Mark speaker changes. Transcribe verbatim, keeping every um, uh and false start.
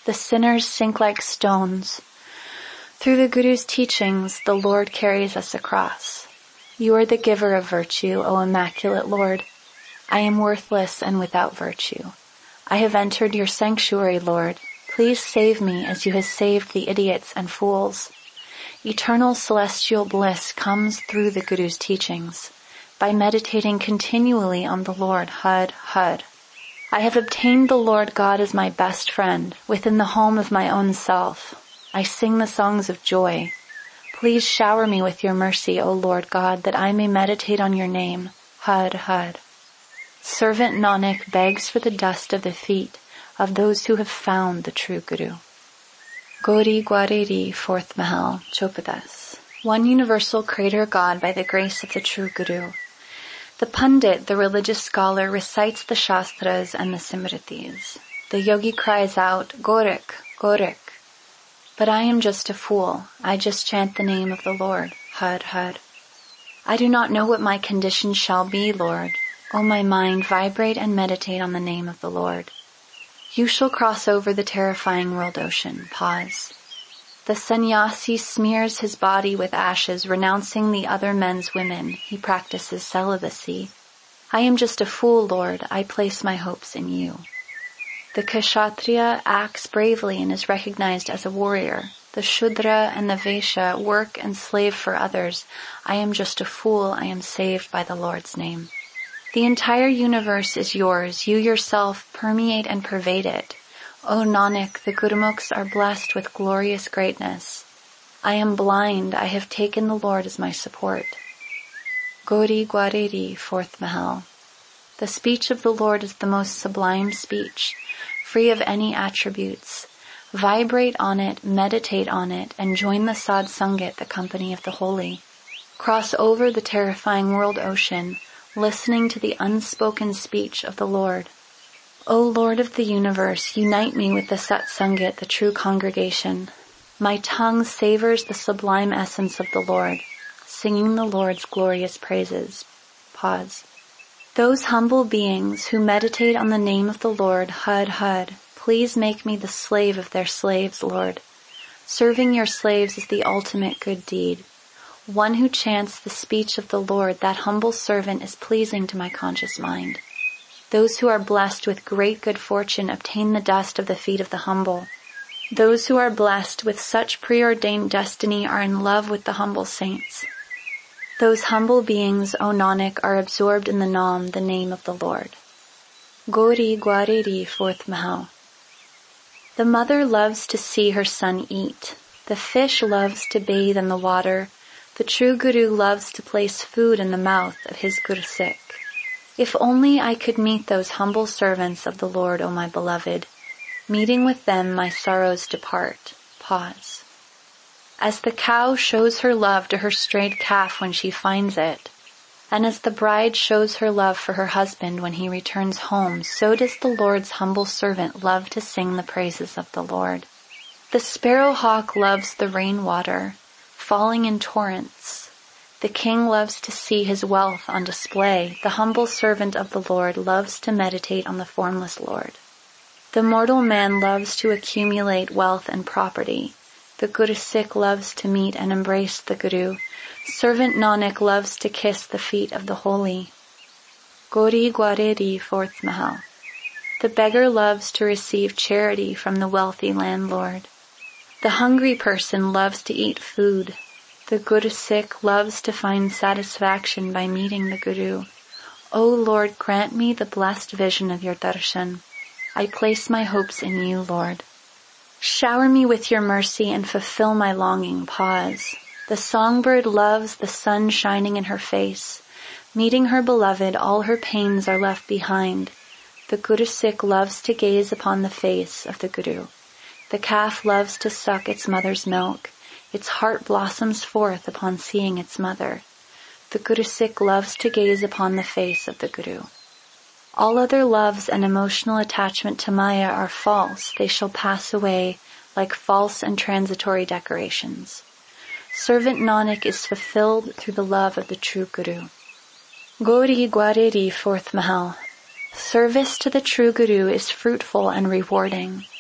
Speaker 1: The sinners sink like stones. Through the Guru's teachings, the Lord carries us across. You are the giver of virtue, O Immaculate Lord. I am worthless and without virtue. I have entered your sanctuary, Lord. Please save me as you have saved the idiots and fools. Eternal celestial bliss comes through the Guru's teachings by meditating continually on the Lord, Hud, Hud. I have obtained the Lord God as my best friend within the home of my own self. I sing the songs of joy. Please shower me with your mercy, O Lord God, that I may meditate on your name, Hud, Hud. Servant Nanak begs for the dust of the feet of those who have found the true Guru. Gauri Gwareri, fourth Mahal, Chopadas. One universal creator God by the grace of the true Guru. The Pandit, the religious scholar, recites the Shastras and the Simritis. The yogi cries out, Gorik, Gorik. But I am just a fool. I just chant the name of the Lord, Hud, Hud. I do not know what my condition shall be, Lord. O my mind, vibrate and meditate on the name of the Lord. You shall cross over the terrifying world ocean. Pause. The sannyasi smears his body with ashes, renouncing the other men's women. He practices celibacy. I am just a fool, Lord. I place my hopes in you. The Kshatriya acts bravely and is recognized as a warrior. The Shudra and the Vaishya work and slave for others. I am just a fool. I am saved by the Lord's name. The entire universe is yours. You yourself permeate and pervade it. O Nanak, the Gurumukhs are blessed with glorious greatness. I am blind. I have taken the Lord as my support. Gauri Gwareri, fourth Mahal. The speech of the Lord is the most sublime speech, free of any attributes. Vibrate on it, meditate on it, and join the Sadh Sangat, the company of the holy. Cross over the terrifying world ocean, listening to the unspoken speech of the Lord. O Lord of the universe, unite me with the Sat Sangat, the true congregation. My tongue savors the sublime essence of the Lord, singing the Lord's glorious praises. Pause. Those humble beings who meditate on the name of the Lord, Hud, Hud, please make me the slave of their slaves, Lord. Serving your slaves is the ultimate good deed. One who chants the speech of the Lord, that humble servant, is pleasing to my conscious mind. Those who are blessed with great good fortune obtain the dust of the feet of the humble. Those who are blessed with such preordained destiny are in love with the humble saints. Those humble beings, O Nanak, are absorbed in the Nam, the name of the Lord. Gauri Gwareri, fourth Mahal. The mother loves to see her son eat. The fish loves to bathe in the water. The true Guru loves to place food in the mouth of his Gursikh. If only I could meet those humble servants of the Lord, O my beloved. Meeting with them, my sorrows depart. Pause. As the cow shows her love to her strayed calf when she finds it, and as the bride shows her love for her husband when he returns home, so does the Lord's humble servant love to sing the praises of the Lord. The sparrowhawk loves the rainwater, falling in torrents. The king loves to see his wealth on display. The humble servant of the Lord loves to meditate on the formless Lord. The mortal man loves to accumulate wealth and property. The Gursikh loves to meet and embrace the Guru. Servant Nanak loves to kiss the feet of the holy. Gauri Gwareri, fourth Mahal. The beggar loves to receive charity from the wealthy landlord. The hungry person loves to eat food. The Gursikh loves to find satisfaction by meeting the Guru. O Lord, grant me the blessed vision of your darshan. I place my hopes in you, Lord. Shower me with your mercy and fulfill my longing. Pause. The songbird loves the sun shining in her face. Meeting her beloved, all her pains are left behind. The Gursikh loves to gaze upon the face of the Guru. The calf loves to suck its mother's milk. Its heart blossoms forth upon seeing its mother. The Gursikh loves to gaze upon the face of the Guru. All other loves and emotional attachment to Maya are false. They shall pass away like false and transitory decorations. Servant Nanak is fulfilled through the love of the true Guru. Gauri Gwareri, fourth Mahal. Service to the true Guru is fruitful and rewarding.